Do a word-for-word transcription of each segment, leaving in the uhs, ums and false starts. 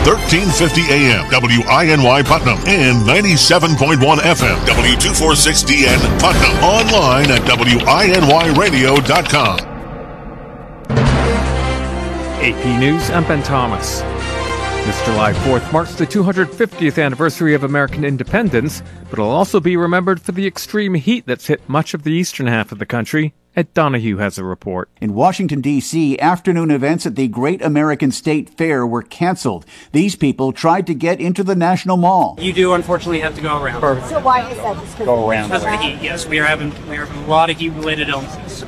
thirteen fifty A M, W I N Y Putnam, and ninety-seven point one F M, W two forty-six D N Putnam. Online at W I N Y radio dot com. A P News, I'm Ben Thomas. This July fourth marks the two hundred fiftieth anniversary of American independence, but it'll also be remembered for the extreme heat that's hit much of the eastern half of the country. Ed Donahue has a report. In Washington, D C, afternoon events at the Great American State Fair were canceled. These people tried to get into the National Mall. You do, unfortunately, have to go around. So why is that? Just go around. Because of the heat, yes. We are having, we are having a lot of heat-related illnesses.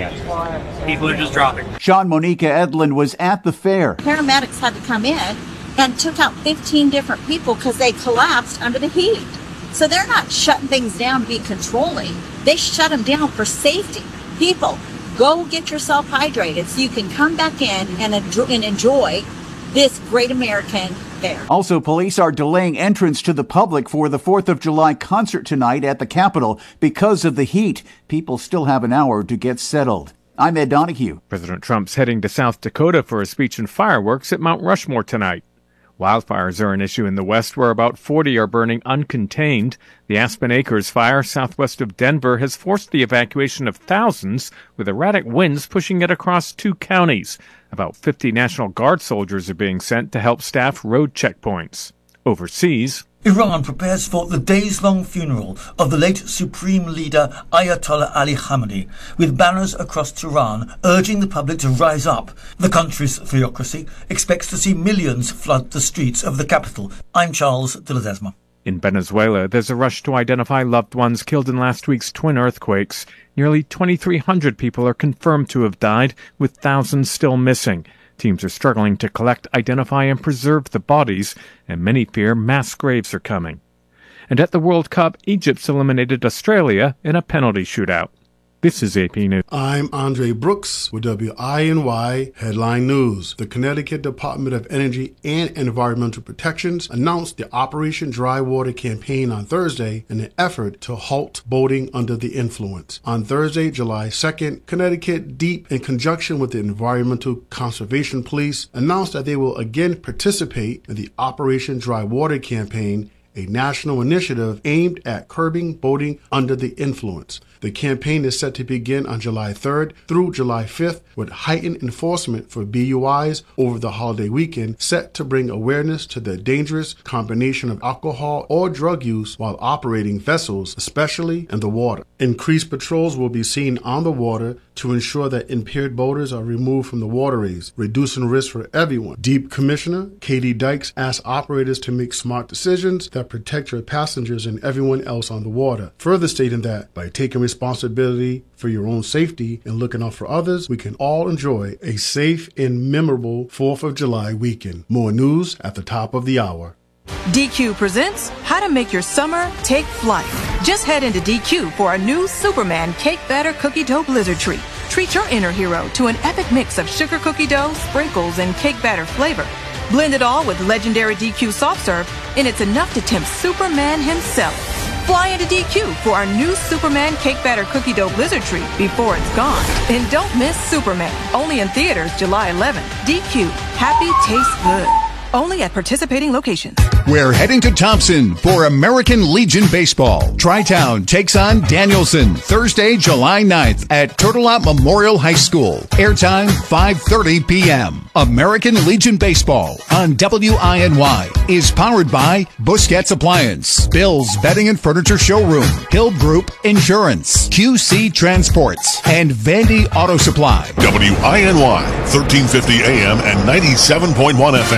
Okay. People are just dropping. Sean Monica Edlin was at the fair. Paramedics had to come in and took out fifteen different people because they collapsed under the heat. So they're not shutting things down to be controlling. They shut them down for safety. People, go get yourself hydrated so you can come back in and enjoy, and enjoy this great American fair. Also, police are delaying entrance to the public for the fourth of July concert tonight at the Capitol because of the heat. People still have an hour to get settled. I'm Ed Donahue. President Trump's heading to South Dakota for a speech and fireworks at Mount Rushmore tonight. Wildfires are an issue in the west, where about forty are burning uncontained. The Aspen Acres fire southwest of Denver has forced the evacuation of thousands, with erratic winds pushing it across two counties. About fifty National Guard soldiers are being sent to help staff road checkpoints. Overseas, Iran prepares for the days-long funeral of the late Supreme Leader Ayatollah Ali Khamenei, with banners across Tehran urging the public to rise up. The country's theocracy expects to see millions flood the streets of the capital. I'm Charles de Ledesma. In Venezuela, there's a rush to identify loved ones killed in last week's twin earthquakes. Nearly twenty-three hundred people are confirmed to have died, with thousands still missing. Teams are struggling to collect, identify, and preserve the bodies, and many fear mass graves are coming. And at the World Cup, Egypt's eliminated Australia in a penalty shootout. This is A P News. I'm Andre Brooks with W I N Y Headline News. The Connecticut Department of Energy and Environmental Protections announced the Operation Dry Water campaign on Thursday in an effort to halt boating under the influence. On Thursday, July second, Connecticut DEEP, in conjunction with the Environmental Conservation Police, announced that they will again participate in the Operation Dry Water campaign, a national initiative aimed at curbing boating under the influence. The campaign is set to begin on July third through July fifth, with heightened enforcement for B U Is over the holiday weekend, set to bring awareness to the dangerous combination of alcohol or drug use while operating vessels, especially in the water. Increased patrols will be seen on the water to ensure that impaired boaters are removed from the waterways, reducing risk for everyone. DEEP Commissioner Katie Dykes asked operators to make smart decisions that protect your passengers and everyone else on the water, further stating that by taking responsibility for your own safety and looking out for others, we can all enjoy a safe and memorable fourth of July weekend. More news at the top of the hour. D Q presents How to Make Your Summer Take Flight. Just head into D Q for a new Superman Cake Batter Cookie Dough Blizzard Treat. Treat your inner hero to an epic mix of sugar cookie dough, sprinkles, and cake batter flavor. Blend it all with legendary D Q soft serve, and it's enough to tempt Superman himself. Fly into D Q for our new Superman Cake Batter Cookie Dough Blizzard Treat before it's gone. And don't miss Superman, only in theaters July eleventh. D Q, happy tastes good. Only at participating locations. We're heading to Thompson for American Legion Baseball. Tri-Town takes on Danielson Thursday, July ninth at Turtelot Memorial High School. Airtime five thirty p.m. American Legion Baseball on W I N Y is powered by Busquets Appliance, Bill's Bedding and Furniture Showroom, Hill Group Insurance, Q C Transports, and Vandy Auto Supply. W I N Y, thirteen fifty A M and ninety-seven point one F M.